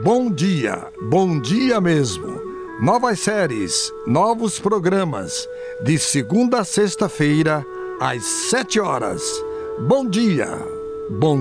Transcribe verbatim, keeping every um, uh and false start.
bom dia, bom dia mesmo. Novas séries, novos programas, de segunda a sexta-feira, às sete horas. Bom dia, bom